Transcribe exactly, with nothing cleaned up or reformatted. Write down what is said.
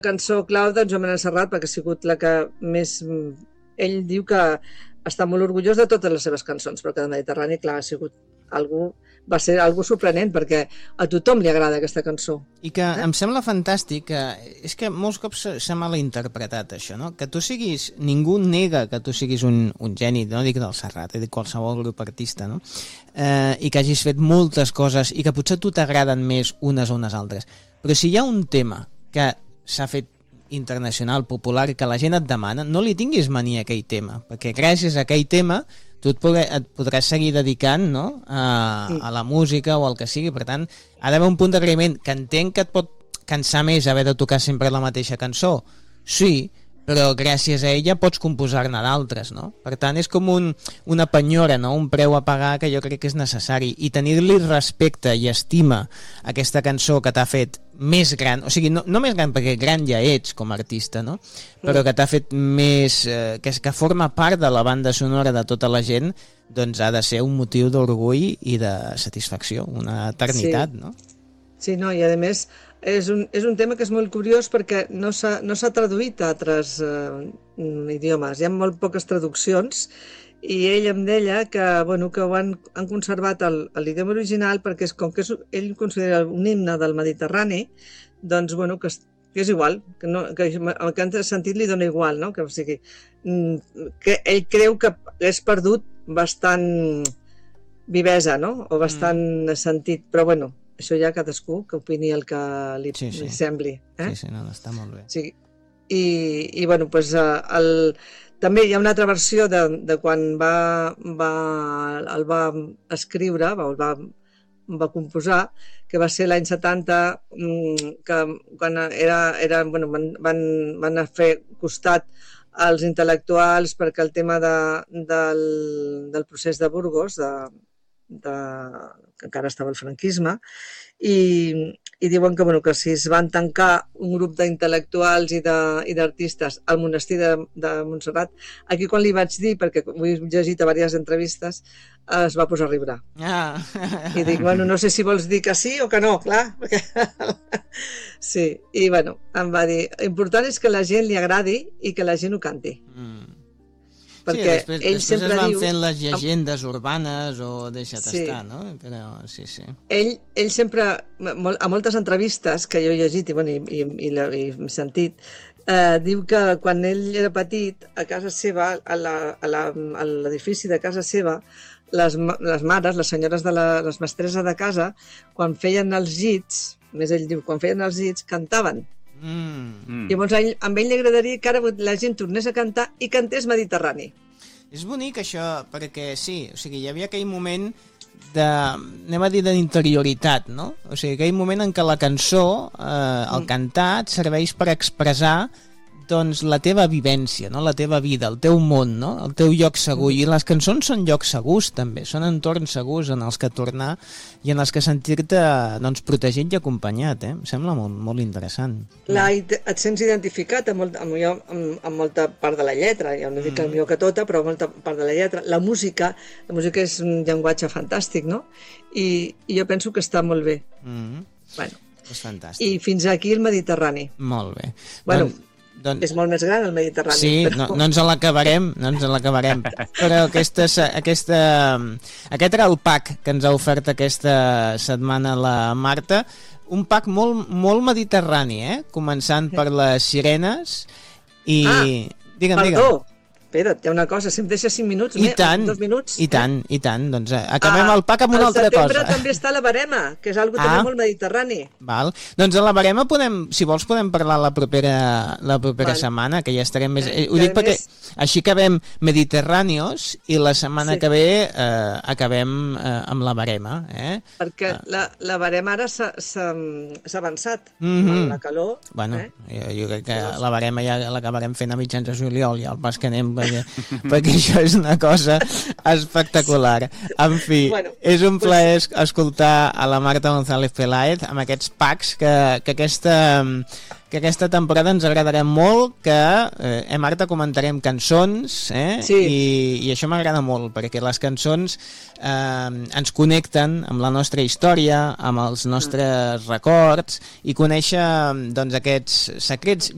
cançó clau d'en Joan Manel Serrat, perquè ha sigut la que més... Ell diu que està molt orgullós de totes les seves cançons, però que de Mediterrani, clar, ha sigut algú... va ser algo sorprenent, perquè a tothom li agrada aquesta cançó. I que eh? em sembla fantàstic, que és que molts cops s'ha malinterpretat això, no? Que tu siguis, ningú nega que tu siguis un, un geni, no dic del Serrat, dic qualsevol grup artista, no? Eh, i que hagis fet moltes coses i que potser a tu t'agraden més unes o unes altres. Però si hi ha un tema que s'ha fet internacional, popular, i que la gent et demana, no li tinguis mania a aquell tema, perquè gràcies a aquell tema tu et, podré, et podràs seguir dedicant, no? a, sí. a la música o al que sigui. Per tant, ha d'haver un punt d'agraïment, que entenc que et pot cansar més haver de tocar sempre la mateixa cançó. Sí, però gràcies a ella pots composar-ne d'altres, no? Per tant, és com un, una penyora, no? Un preu a pagar que jo crec que és necessari. I tenir-li respecte i estima a aquesta cançó que t'ha fet més gran, o sigui, no, no més gran perquè gran ja ets com a artista, no? Però que t'ha fet més, eh, que, que forma part de la banda sonora de tota la gent, doncs ha de ser un motiu d'orgull i de satisfacció, una eternitat, sí. No? Sí, no, i a més és un, és un tema que és molt curiós perquè no s'ha no s'ha traduït a altres eh, idiomes, hi ha molt poques traduccions, i ell em deia que, bueno, que ho han, han conservat l'idioma original perquè és, com que és, ell considera un himne del Mediterrani, doncs bueno, que, que és igual, que, no, que el que han sentit li dona igual, no? Que, o sigui, que ell creu que és perdut bastant vivesa, no? O bastant mm. sentit, però bueno, això ja cadascú que opini el que li, sí, sí. li sembli. Eh? Sí, sí, no, està molt bé. Sí. I, i bueno, doncs el... també hi ha una altra versió de, de quan va, va, el va escriure, va, el va, va composar, que va ser l'any setanta, que quan era, era, bueno, van, van, van fer costat als intel·lectuals perquè el tema de, del, del procés de Burgos, de, de, que encara estava el franquisme, i, i diuen que, bueno, que si es van tancar un grup d'intel·lectuals i d'artistes al monestir de, de Montserrat, aquí quan li vaig dir, perquè ho he llegit a diverses entrevistes, es va posar a riure. Ah. I dic, bueno, no sé si vols dir que sí o que no, clar. Perquè... sí, i bueno, em va dir, l'important és que la gent li agradi i que la gent ho canti. Mm. Perquè sí, després, ell després sempre es van diu... fent les llegendes urbanes o deixa't sí. estar, no? Però sí, sí. Ell, ell sempre, a moltes entrevistes que jo he llegit i, bueno, i, i, i, i he sentit, eh, diu que quan ell era petit, a casa seva, a l'edifici de casa seva, les, les mares, les senyores de la, les mestreses de casa, quan feien els gits, més ell diu, quan feien els gits, cantaven. Mm. Llavors ell, amb ell li agradaria que ara la gent tornés a cantar i cantés Mediterrani. És bonic això, perquè sí, o sigui, hi havia aquell moment de, anem a dir, d'interioritat, no? O sigui, aquell moment en què la cançó, eh, el cantat, serveix per expressar doncs la teva vivència, no? La teva vida, el teu món, no? El teu lloc segur. I les cançons són llocs segurs també, són entorns segurs en els que tornar i en els que sentir-te doncs, protegit i acompanyat, eh? Em sembla molt, molt interessant. La, et sents identificat amb, molt, amb, amb, amb molta part de la lletra, ja no dic que millor que tota, però molta part de la lletra. La música, la música és un llenguatge fantàstic, no? I, i jo penso que està molt bé. Mm. Bueno. És fantàstic. I fins aquí el Mediterrani. Molt bé. Bueno, doncs... Doncs... és molt més gran el Mediterrani. Sí, però... no, no ens l'acabarem, no ens l'acabarem. Però aquesta, aquesta, aquest era el pack que ens ha ofert aquesta setmana la Marta. Un pack molt, molt mediterrani, eh? Començant per les sirenes i... Ah, digue'm, perdó. Digue'm. Espera't, hi ha una cosa, si em deixes cinc minuts, I tant, dos minuts... I tant, i tant, doncs acabem ah, el pack amb una altra cosa. Al setembre també està la barema, que és algo ah, també molt mediterrani. Val, doncs a la barema podem, si vols podem parlar la propera, la propera setmana, que ja estarem més... Eh, ho dic perquè més... així acabem Mediterrànios i la setmana sí. que ve eh, acabem eh, amb la barema. Eh? Perquè ah. la, la barema ara s'ha avançat, mm-hmm. amb la calor. Bueno, eh? jo, jo crec que la barema ja l'acabarem fent a mitjans de juliol, ja el pas que anem perquè, perquè això és una cosa espectacular. En fi, bueno, és un plaer pues... escoltar a la Marta González Peláez amb aquests packs que, que aquesta que aquesta temporada ens agradarà molt, que eh, Marta, comentarem cançons, eh? Sí. I, i això m'agrada molt, perquè les cançons eh, ens connecten amb la nostra història, amb els nostres records, i conèixer doncs, aquests secrets